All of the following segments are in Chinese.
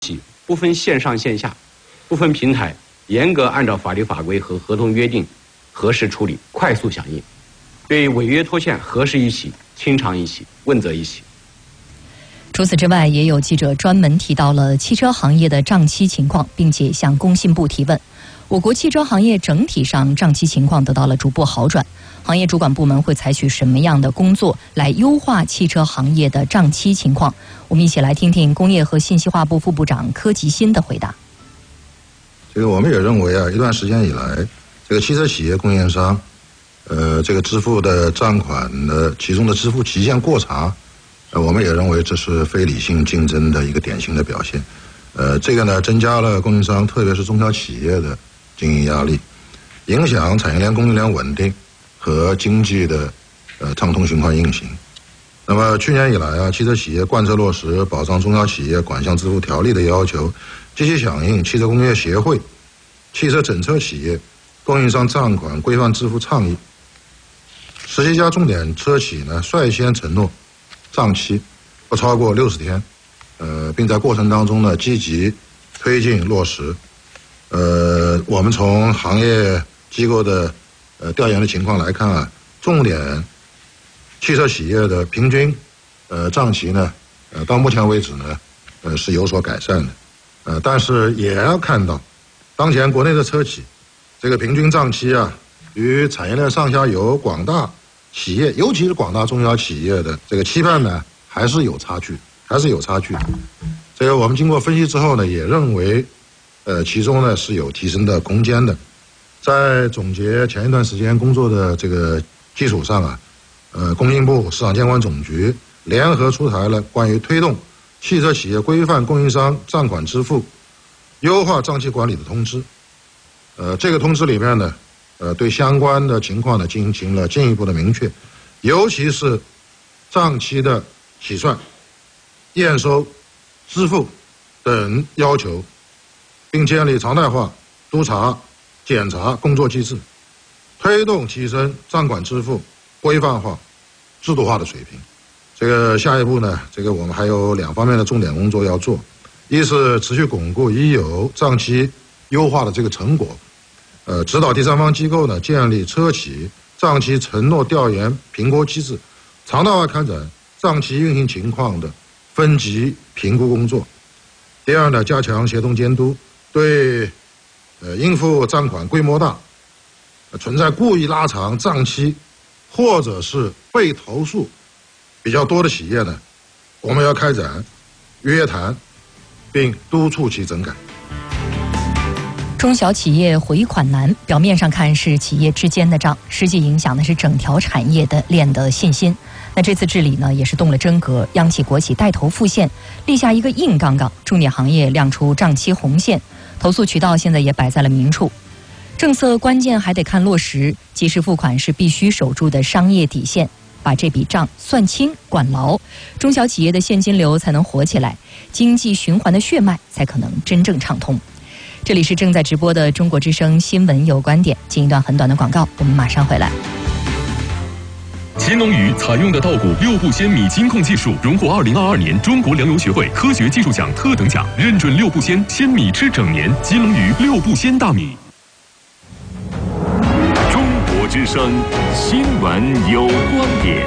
不分线上线下，不分平台，严格按照法律法规和合同约定核实处理，快速响应，对违约拖欠核实一起、清偿一起、问责一起。 除此之外，也有记者专门提到了汽车行业的账期情况，并且向工信部提问。我国汽车行业整体上账期情况得到了逐步好转，行业主管部门会采取什么样的工作来优化汽车行业的账期情况？我们一起来听听工业和信息化部副部长柯吉新的回答。 我们也认为一段时间以来，汽车企业供应商，支付的账款的其中的支付期限过长，我们也认为这是非理性竞争的一个典型的表现。增加了供应商，特别是中小企业的经营压力，影响产业链供应链稳定和经济的畅通循环运行。那么去年以来汽车企业贯彻落实保障中小企业款项支付条例的要求，积极响应汽车工业协会、汽车整车企业供应商账款规范支付倡议。17家重点车企率先承诺账期不超过60天，并在过程当中积极推进落实。我们从行业机构的调研的情况来看重点汽车企业的平均账期到目前为止是有所改善的。但是也要看到，当前国内的车企平均账期与产业链上下游广大企业，尤其是广大中小企业的期盼还是有差距。我们经过分析之后也认为其中是有提升的空间的。在总结前一段时间工作的基础上工信部、市场监管总局联合出台了关于推动汽车企业规范供应商账款支付、优化账期管理的通知。这个通知里面对相关的情况进行了进一步的明确，尤其是账期的起算、验收、支付等要求，并建立常态化督查、检查工作机制，推动提升账款支付规范化、制度化的水平。下一步我们还有2方面的重点工作要做，一是持续巩固已有账期优化的成果，指导第三方机构建立车企账期承诺调研评估机制，常态化开展账期运行情况的分级评估工作。第二加强协同监督，对应付账款规模大、存在故意拉长账期或者是被投诉比较多的企业我们要开展约谈，并督促其整改。 中小企业回款难，表面上看是企业之间的账，实际影响的是整条产业的链的信心。那这次治理也是动了真格，央企国企带头复现，立下一个硬杠杠，重点行业亮出账期红线，投诉渠道现在也摆在了明处。政策关键还得看落实，及时付款是必须守住的商业底线，把这笔账算清管牢，中小企业的现金流才能活起来，经济循环的血脉才可能真正畅通。这里是正在直播的中国之声新闻有观点，进一段很短的广告，我们马上回来。 乾隆鱼采用的稻谷6步鲜米金控技术，荣获2022年中国粮油学会科学技术奖特等奖，认准6步鲜，鲜米吃整年。金龙鱼6步鲜大米。 中国之声新闻有观点。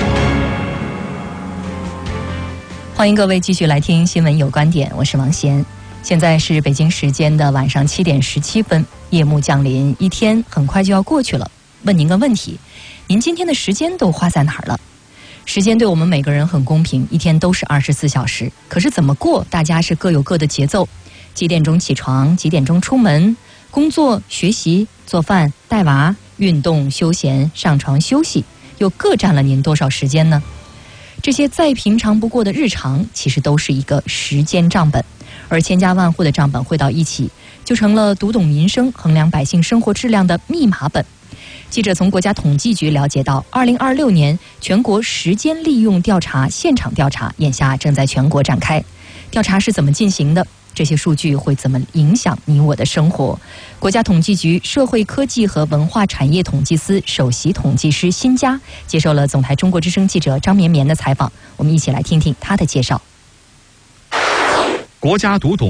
欢迎各位继续来听新闻有观点，我是王贤。现在是北京时间的晚上7点17分，夜幕降临，一天很快就要过去了。问您个问题，您今天的时间都花在哪儿了？时间对我们每个人很公平，一天都是24小时，可是怎么过，大家是各有各的节奏。几点钟起床，几点钟出门，工作、学习、做饭、带娃、运动、休闲、上床休息，又各占了您多少时间呢？这些再平常不过的日常，其实都是一个时间账本，而千家万户的账本汇到一起，就成了读懂民生、衡量百姓生活质量的密码本。记者从国家统计局了解到，2026年全国时间利用调查现场调查眼下正在全国展开。调查是怎么进行的？这些数据会怎么影响你我的生活？国家统计局社会科技和文化产业统计司首席统计师辛佳接受了总台中国之声记者张绵绵的采访，我们一起来听听他的介绍。 国家读懂